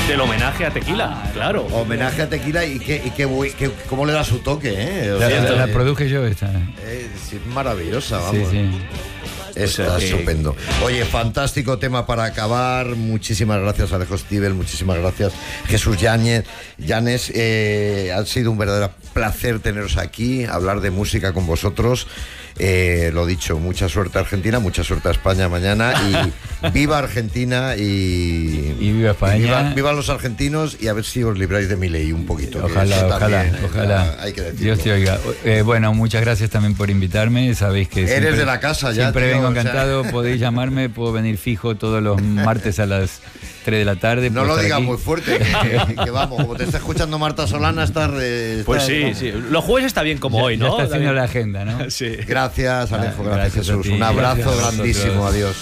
Del homenaje a Tequila, claro. Homenaje a Tequila y cómo le da su toque, ¿eh? La produje yo esta. Es maravillosa, vamos. Sí. Está estupendo. Oye, fantástico tema para acabar. Muchísimas gracias, Alejo Stivel. Muchísimas gracias, Jesús Llanes. Ha sido un verdadero placer teneros aquí, hablar de música con vosotros. Lo dicho, mucha suerte a Argentina, mucha suerte a España mañana. Y viva Argentina y viva España. Viva los argentinos, y a ver si os libráis de Milei un poquito. Ojalá. Hay que decirlo. Dios te oiga. Bueno, muchas gracias también por invitarme. Sabéis que eres de la casa ya. Siempre vengo encantado. Podéis llamarme, puedo venir fijo todos los martes a las 3 de la tarde. No lo digas muy fuerte, que vamos, como te está escuchando Marta Solana, estás... Pues sí. Los jueves está bien como hoy, ¿no? Ya está haciendo la agenda, ¿no? Sí. Gracias, Alejo, gracias Jesús. Un abrazo grandísimo, adiós.